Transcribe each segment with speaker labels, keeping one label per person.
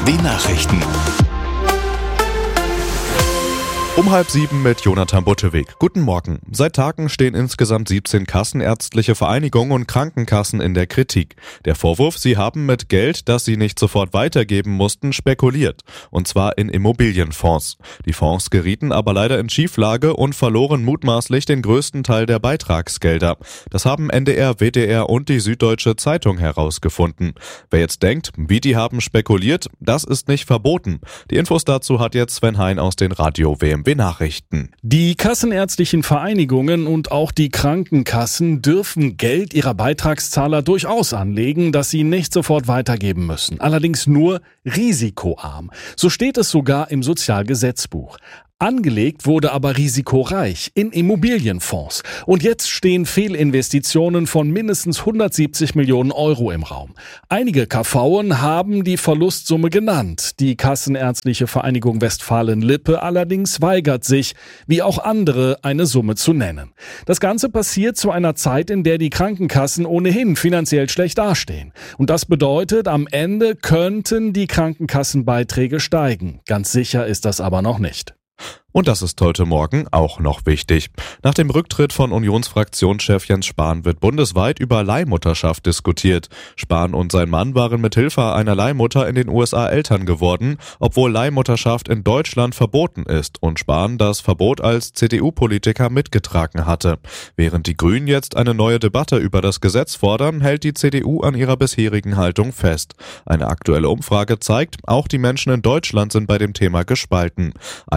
Speaker 1: Nachrichten.
Speaker 2: Um 6:30 mit Jonathan Butteweg. Guten Morgen. Seit Tagen stehen insgesamt 17 kassenärztliche Vereinigungen und Krankenkassen in der Kritik. Der Vorwurf, sie haben mit Geld, das sie nicht sofort weitergeben mussten, spekuliert. Und zwar in Immobilienfonds. Die Fonds gerieten aber leider in Schieflage und verloren mutmaßlich den größten Teil der Beitragsgelder. Das haben NDR, WDR und die Süddeutsche Zeitung herausgefunden. Wer jetzt denkt, wie die haben spekuliert, das ist nicht verboten. Die Infos dazu hat jetzt Sven Hein aus den Radio WMW Nachrichten.
Speaker 3: Die kassenärztlichen Vereinigungen und auch die Krankenkassen dürfen Geld ihrer Beitragszahler durchaus anlegen, das sie nicht sofort weitergeben müssen. Allerdings nur risikoarm. So steht es sogar im Sozialgesetzbuch. Angelegt wurde aber risikoreich in Immobilienfonds. Und jetzt stehen Fehlinvestitionen von mindestens 170 Millionen Euro im Raum. Einige KVen haben die Verlustsumme genannt. Die Kassenärztliche Vereinigung Westfalen-Lippe allerdings weigert sich, wie auch andere, eine Summe zu nennen. Das Ganze passiert zu einer Zeit, in der die Krankenkassen ohnehin finanziell schlecht dastehen. Und das bedeutet, am Ende könnten die Krankenkassenbeiträge steigen. Ganz sicher ist das aber noch nicht.
Speaker 2: Und das ist heute Morgen auch noch wichtig. Nach dem Rücktritt von Unionsfraktionschef Jens Spahn wird bundesweit über Leihmutterschaft diskutiert. Spahn und sein Mann waren mit Hilfe einer Leihmutter in den USA Eltern geworden, obwohl Leihmutterschaft in Deutschland verboten ist und Spahn das Verbot als CDU-Politiker mitgetragen hatte. Während die Grünen jetzt eine neue Debatte über das Gesetz fordern, hält die CDU an ihrer bisherigen Haltung fest. Eine aktuelle Umfrage zeigt, auch die Menschen in Deutschland sind bei dem Thema gespalten.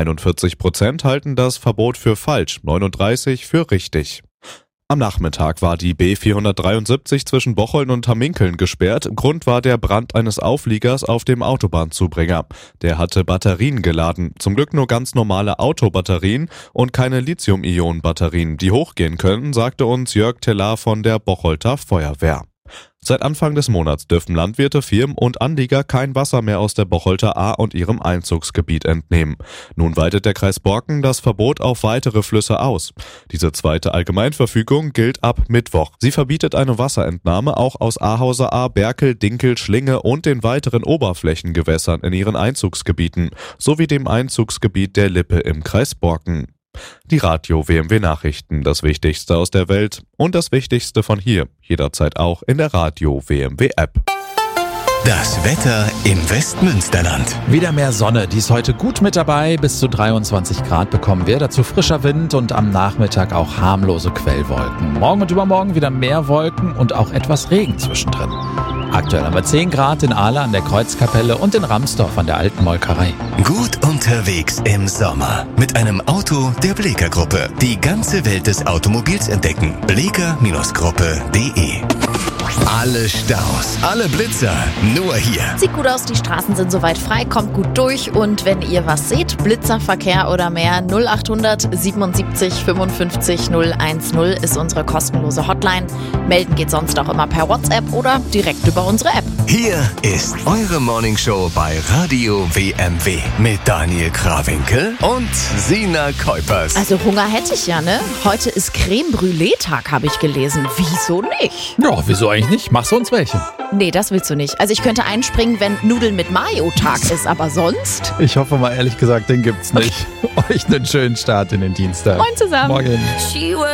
Speaker 2: 41% halten das Verbot für falsch, 39% für richtig. Am Nachmittag war die B473 zwischen Bocholn und Hamminkeln gesperrt. Grund war der Brand eines Aufliegers auf dem Autobahnzubringer. Der hatte Batterien geladen. Zum Glück nur ganz normale Autobatterien und keine Lithium-Ionen-Batterien, die hochgehen können, sagte uns Jörg Tellar von der Bocholter Feuerwehr. Seit Anfang des Monats dürfen Landwirte, Firmen und Anlieger kein Wasser mehr aus der Bocholter Ahr und ihrem Einzugsgebiet entnehmen. Nun weitet der Kreis Borken das Verbot auf weitere Flüsse aus. Diese zweite Allgemeinverfügung gilt ab Mittwoch. Sie verbietet eine Wasserentnahme auch aus Ahauser Ahr, Berkel, Dinkel, Schlinge und den weiteren Oberflächengewässern in ihren Einzugsgebieten, sowie dem Einzugsgebiet der Lippe im Kreis Borken. Die Radio WMW Nachrichten, das Wichtigste aus der Welt und das Wichtigste von hier, jederzeit auch in der Radio WMW App.
Speaker 1: Das Wetter im Westmünsterland.
Speaker 4: Wieder mehr Sonne, die ist heute gut mit dabei. Bis zu 23 Grad bekommen wir. Dazu frischer Wind und am Nachmittag auch harmlose Quellwolken. Morgen und übermorgen wieder mehr Wolken und auch etwas Regen zwischendrin. Aktuell haben wir 10 Grad in Ahle an der Kreuzkapelle und in Ramsdorf an der Alten Molkerei.
Speaker 1: Gut unterwegs im Sommer mit einem Auto der Bleeker Gruppe. Die ganze Welt des Automobils entdecken. bleeker-gruppe.de. Alle Staus, alle Blitzer, nur hier.
Speaker 5: Sieht gut aus, die Straßen sind soweit frei, kommt gut durch und wenn ihr was seht, Blitzerverkehr oder mehr, 0800 77 55 010 ist unsere kostenlose Hotline. Melden geht sonst auch immer per WhatsApp oder direkt über unsere App.
Speaker 1: Hier ist eure Morningshow bei Radio WMW mit Daniel Krawinkel und Sina Kuipers.
Speaker 5: Also Hunger hätte ich ja, ne? Heute ist Creme Brûlée-Tag, habe ich gelesen. Wieso nicht?
Speaker 4: Ja, wieso eigentlich nicht? Machst du uns welche?
Speaker 5: Nee, das willst du nicht. Also ich könnte einspringen, wenn Nudeln mit Mayo-Tag ist, aber sonst?
Speaker 4: Ich hoffe mal ehrlich gesagt, den gibt's nicht. Euch einen schönen Start in den Dienstag.
Speaker 5: Moin zusammen.
Speaker 4: Morgen.